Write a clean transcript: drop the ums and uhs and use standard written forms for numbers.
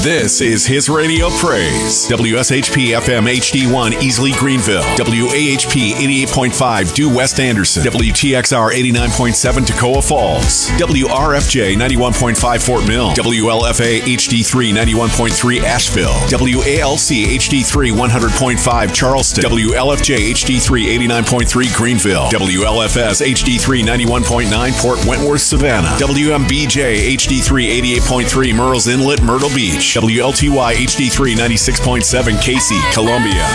This is His Radio Praise. WSHP FM HD1 Easley Greenville. WAHP 88.5 Due West Anderson. WTXR 89.7 Toccoa Falls. WRFJ 91.5 Fort Mill. WLFA HD3 91.3 Asheville. WALC HD3 100.5 Charleston. WLFJ HD3 89.3 Greenville. WLFS HD3 91.9 Port Wentworth Savannah. WMBJ HD3 88.3 Murrells Inlet Myrtle Beach. WLTY HD3 96.7 Casey Columbia.